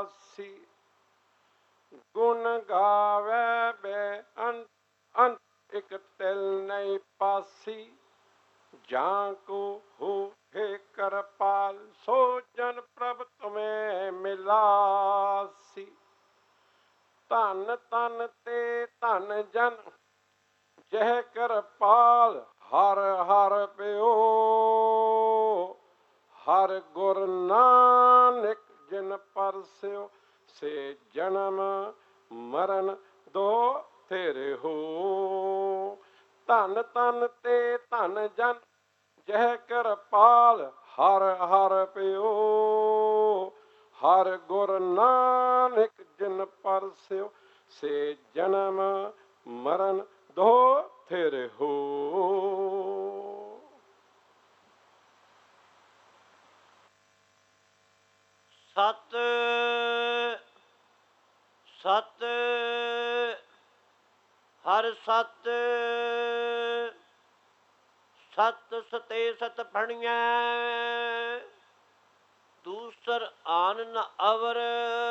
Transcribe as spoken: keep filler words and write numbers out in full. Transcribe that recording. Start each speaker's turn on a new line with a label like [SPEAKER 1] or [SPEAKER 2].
[SPEAKER 1] ਸੀ। ਗੁਣ ਗਾਵੇ ਬੇਅੰਤ ਅੰਤ ਇਕ ਤਿਲ ਨਹੀਂ ਪਾਸੀ। ਜਾਂ ਕੋ ਹੋ ਹੈ ਕਰਪਾਲ ਸੋ ਜਨ ਪ੍ਰਭ ਤੁਮੇ ਮਿਲਾਸੀ। ਧਨ ਤਨ ਤੇ ਧਨ ਜਨ ਜਹ ਕਰਪਾਲ ਹਰ ਹਰ ਪਿਓ। ਹਰ ਗੁਰ ਨਾਨਕ ਜਿਨ ਪਰਸਿਓ ਸੇ ਜਨਮ ਮਰਨ ਦੋ ਤੇਰੇ ਹੋ। ਧਨ ਤਨ ਤੇ ਧਨ ਜਨ ਜਹ ਕਰਪਾਲ ਹਰ ਹਰ ਪਿਓ। ਹਰ ਗੁਰ ਨਾਨਕ ਜਿਨ ਪਰਸਿਓ ਸੇ ਜਨਮ ਮਰਨ ਦੋ ਤੇਰੇ ਹੋ।
[SPEAKER 2] ਸਤ ਸਤ ਹਰ ਸਤ ਸਤ ਸਤੇ ਸਤ ਭਣੀਐ ਦੂਸਰ ਆਨ ਨ ਅਵਰ।